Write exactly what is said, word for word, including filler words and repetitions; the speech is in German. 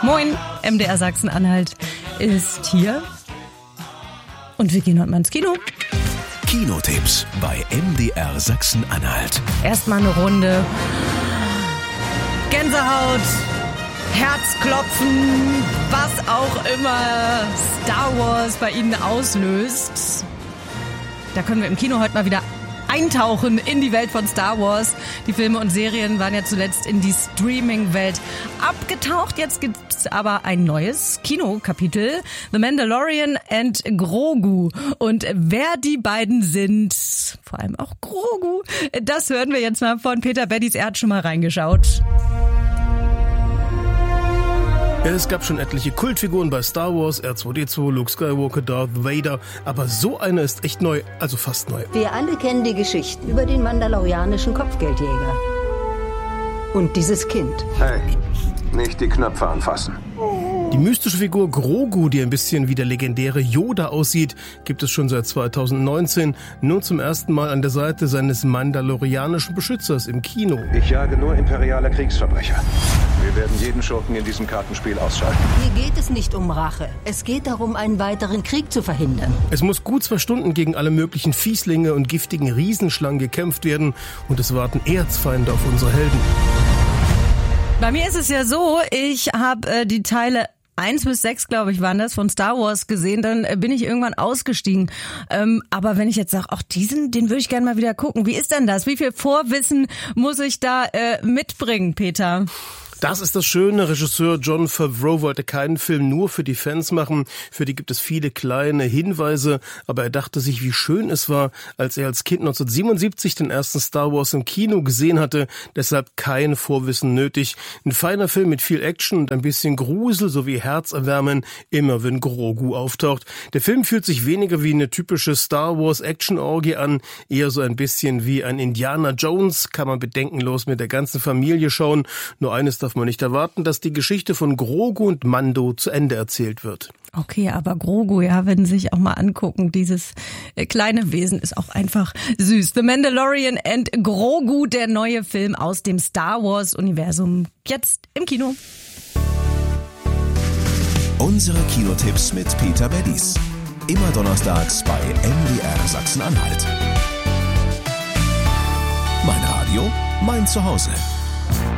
Moin, M D R Sachsen-Anhalt ist hier. Und wir gehen heute mal ins Kino. Kinotipps bei M D R Sachsen-Anhalt. Erstmal eine Runde Gänsehaut, Herzklopfen, was auch immer Star Wars bei Ihnen auslöst. Da können wir im Kino heute mal wieder eintauchen in die Welt von Star Wars. Die Filme und Serien waren ja zuletzt in die Streaming-Welt abgetaucht. Jetzt gibt es aber ein neues Kinokapitel. The Mandalorian and Grogu. Und wer die beiden sind, vor allem auch Grogu, das hören wir jetzt mal von Peter Beddies. Er hat schon mal reingeschaut. Es gab schon etliche Kultfiguren bei Star Wars, R zwei D zwei, Luke Skywalker, Darth Vader, aber so eine ist echt neu, also fast neu. Wir alle kennen die Geschichten über den mandalorianischen Kopfgeldjäger. Und dieses Kind. Hey, nicht die Knöpfe anfassen. Die mystische Figur Grogu, die ein bisschen wie der legendäre Yoda aussieht, gibt es schon seit zweitausendneunzehn, nur zum ersten Mal an der Seite seines mandalorianischen Beschützers im Kino. Ich jage nur imperiale Kriegsverbrecher. Wir werden jeden Schurken in diesem Kartenspiel ausschalten. Hier geht es nicht um Rache. Es geht darum, einen weiteren Krieg zu verhindern. Es muss gut zwei Stunden gegen alle möglichen Fieslinge und giftigen Riesenschlangen gekämpft werden und es warten Erzfeinde auf unsere Helden. Bei mir ist es ja so, ich habe äh, die Teile eins bis sechs, glaube ich, waren das, von Star Wars gesehen, dann äh, bin ich irgendwann ausgestiegen. Ähm, aber wenn ich jetzt sage, ach, diesen, den würde ich gerne mal wieder gucken. Wie ist denn das? Wie viel Vorwissen muss ich da äh, mitbringen, Peter? Das ist das Schöne. Regisseur Jon Favreau wollte keinen Film nur für die Fans machen. Für die gibt es viele kleine Hinweise. Aber er dachte sich, wie schön es war, als er als Kind neunzehnhundertsiebenundsiebzig den ersten Star Wars im Kino gesehen hatte. Deshalb kein Vorwissen nötig. Ein feiner Film mit viel Action und ein bisschen Grusel sowie Herzerwärmen, immer wenn Grogu auftaucht. Der Film fühlt sich weniger wie eine typische Star Wars Action-Orgie an, eher so ein bisschen wie ein Indiana Jones. Kann man bedenkenlos mit der ganzen Familie schauen. Nur eines darf man nicht erwarten, dass die Geschichte von Grogu und Mando zu Ende erzählt wird. Okay, aber Grogu, ja, wenn Sie sich auch mal angucken, dieses kleine Wesen ist auch einfach süß. The Mandalorian and Grogu, der neue Film aus dem Star Wars-Universum, jetzt im Kino. Unsere Kinotipps mit Peter Beddies. Immer donnerstags bei M D R Sachsen-Anhalt. Mein Radio, mein Zuhause.